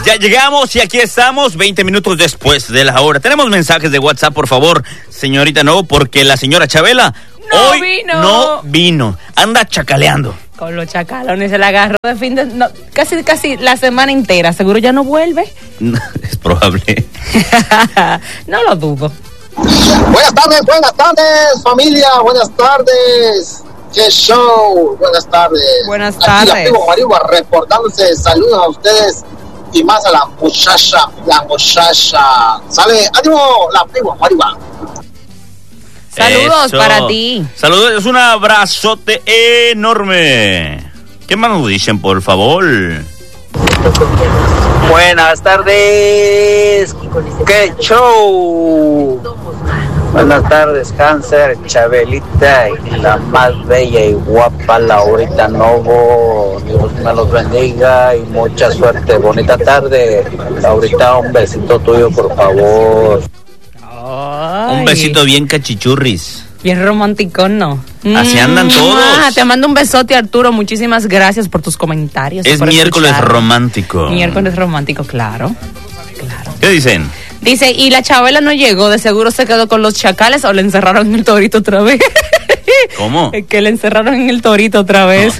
Ya llegamos y aquí estamos 20 minutos después de la hora. Tenemos mensajes de WhatsApp, por favor, señorita, no, porque la señora Chabela hoy no vino. Anda chacaleando. Con los chacalones se la agarró de fin de... No, casi la semana entera. Seguro ya no vuelve. No, es probable. No lo dudo. Buenas tardes, familia. Buenas tardes. ¡Qué show! Buenas tardes. Buenas tardes. Aquí la primo Marihuana reportándose. Saludos a ustedes y más a la muchacha. Sale, ánimo, la primo Marihuana. Saludos Eso. para ti. Saludos, un abrazote enorme. ¿Qué más nos dicen, por favor? Buenas tardes. ¡Qué show! Buenas tardes, Cáncer, Chabelita y la más bella y guapa Laurita Novo. Dios me los bendiga y mucha suerte. Bonita tarde. Laurita, un besito tuyo, por favor. Ay, Un besito bien cachichurris. bien romántico, ¿no? Así andan todos. Te mando un besote, Arturo. Muchísimas gracias por tus comentarios. Es por miércoles escuchar. romántico. Miércoles romántico, claro. ¿Qué dicen? Dice, y la Chabela no llegó, de seguro se quedó con los chacales o le encerraron en el torito otra vez. ¿Cómo? Es que le encerraron en el torito otra vez.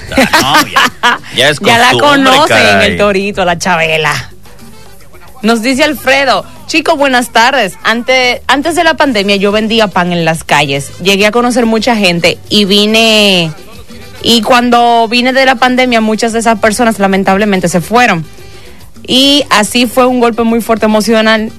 Ya es Ya la costumbre, conocen en caray. el torito, la Chabela. Nos dice Alfredo, chicos, buenas tardes. Antes de la pandemia yo vendía pan en las calles. Llegué a conocer mucha gente y cuando vine de la pandemia muchas de esas personas lamentablemente se fueron. Y así fue un golpe muy fuerte emocional.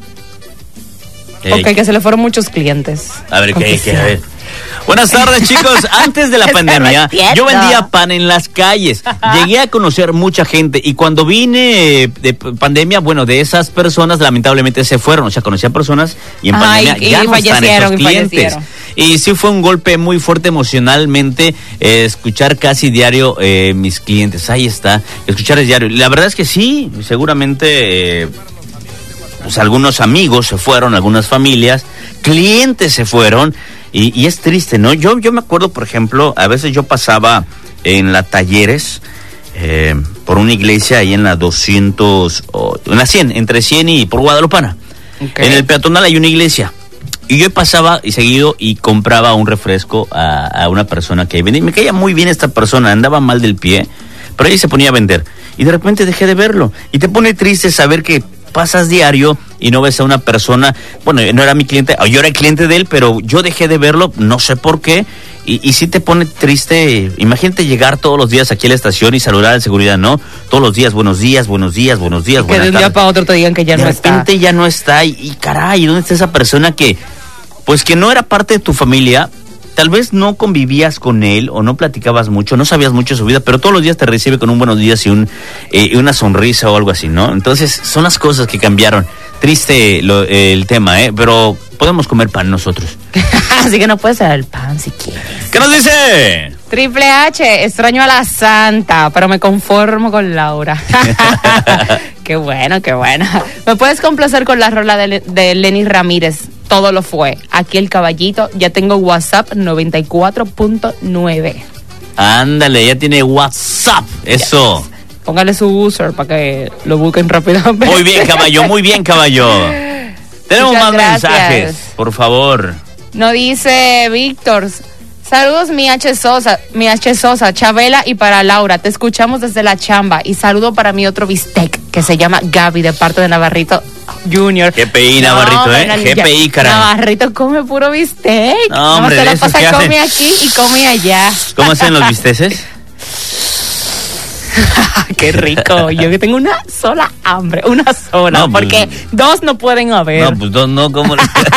Porque que se le fueron muchos clientes. A ver, ¿qué? A ver. Buenas tardes, chicos. Antes de la pandemia, yo vendía pan en las calles. Llegué a conocer mucha gente y cuando vine de pandemia, bueno, de esas personas lamentablemente se fueron. O sea, conocía personas y en pandemia ya no están esos clientes. Y sí fue un golpe muy fuerte emocionalmente escuchar casi diario mis clientes. Ahí está, escuchar diario. La verdad es que sí, seguramente... pues algunos amigos se fueron, algunas familias, clientes se fueron y es triste, ¿no? Yo me acuerdo, por ejemplo, a veces yo pasaba en la Talleres por una iglesia ahí en la 200, en la 100, entre 100 y por Guadalupana. Okay. En el peatonal hay una iglesia y yo pasaba y seguido y compraba un refresco a una persona que venía. Me caía muy bien esta persona, andaba mal del pie, pero ella se ponía a vender y de repente dejé de verlo y te pone triste saber que pasas diario y no ves a una persona. Bueno, no era mi cliente, yo era el cliente de él, pero yo dejé de verlo, no sé por qué, y sí te pone triste. Imagínate llegar todos los días aquí a la estación y saludar al seguridad, ¿no? Todos los días, buenos días. Que de un día para otro te digan que ya no está. De repente ya no está, y caray, ¿dónde está esa persona que, pues que no era parte de tu familia? Tal vez no convivías con él o no platicabas mucho, no sabías mucho de su vida, pero todos los días te recibe con un buenos días y una sonrisa o algo así, ¿no? Entonces son las cosas que cambiaron. Triste el tema, pero podemos comer pan nosotros. Así que no puedes dar el pan si quieres. ¿Qué nos dice? Triple H, extraño a la Santa, pero me conformo con Laura. Qué bueno, qué bueno. ¿Me puedes complacer con la rola de Lenny Ramírez? Todo lo fue. Aquí el caballito. Ya tengo WhatsApp 94.9. Ándale, ya tiene WhatsApp. Eso. Yes. Póngale su user para que lo busquen rápidamente. Muy bien, caballo. Tenemos muchas más gracias. mensajes, por favor. Nos dice Víctor. Saludos, mi H. Sosa, Chabela y para Laura. Te escuchamos desde la chamba. Y saludo para mi otro bistec, que se llama Gaby, de parte de Navarrito Junior. GPI, Navarrito, GPI, caray. Navarrito come puro bistec. No, hombre, se la esos pasa, que come hacen... aquí y come allá. ¿Cómo hacen los bisteces? Qué rico. Yo que tengo una sola hambre. Una sola. No, porque pues, dos no pueden haber. No, pues dos no, ¿cómo?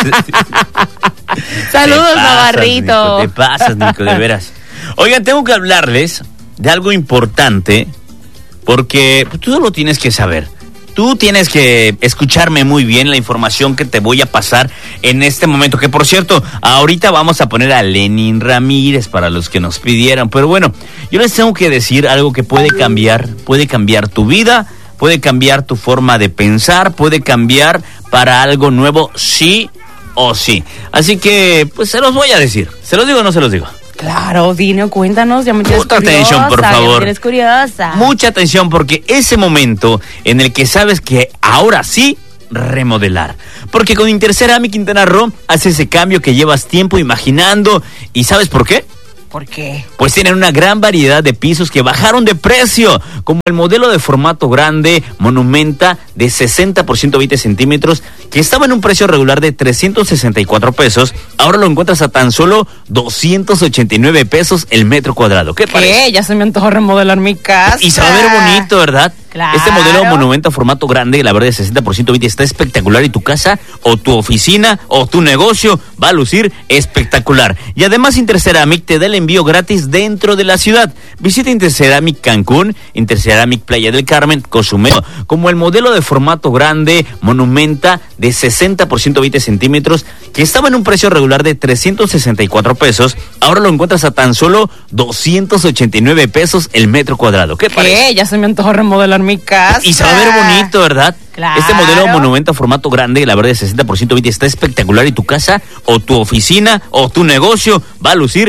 Saludos, Navarrito. Nico, te pasas, Nico, de veras. Oigan, tengo que hablarles de algo importante, porque tú lo tienes que saber. Tú tienes que escucharme muy bien la información que te voy a pasar en este momento. Que, por cierto, ahorita vamos a poner a Lenny Ramírez para los que nos pidieran. Pero bueno, yo les tengo que decir algo que puede cambiar tu vida, puede cambiar tu forma de pensar, puede cambiar para algo nuevo, sí o sí. Así que, pues se los voy a decir. ¿Se los digo o no se los digo? Claro, Dino, cuéntanos, ya me tienes Mucha curiosa, atención, por favor. ya me tienes curiosa. Mucha atención, porque ese momento en el que sabes que ahora sí remodelar. Porque con Interceramic Quintana Roo haces ese cambio que llevas tiempo imaginando. ¿Y sabes por qué? ¿Por qué? Pues tienen una gran variedad de pisos que bajaron de precio, como el modelo de formato grande Monumenta de 60 por 120 centímetros, que estaba en un precio regular de 364 pesos, ahora lo encuentras a tan solo 289 pesos el metro cuadrado. ¿Qué parece? Ya se me antojó remodelar mi casa. Y se va a ver bonito, ¿verdad? Claro. Este modelo Monumenta formato grande, la verdad de 60 por 120, está espectacular, y tu casa o tu oficina o tu negocio va a lucir espectacular. Y además Interceramic te da el envío gratis dentro de la ciudad. Visita Interceramic Cancún, Interceramic Playa del Carmen, Cozumel, como el modelo de formato grande Monumenta de 60 por 120 centímetros, que estaba en un precio regular de 364 pesos, ahora lo encuentras a tan solo 289 pesos el metro cuadrado. ¿Qué parece? Ya se me antojó remodelar mi casa. Y se va a ver bonito, ¿verdad? Claro. Este modelo Monumenta formato grande, la verdad de 60 por 120, está espectacular, y tu casa o tu oficina o tu negocio va a lucir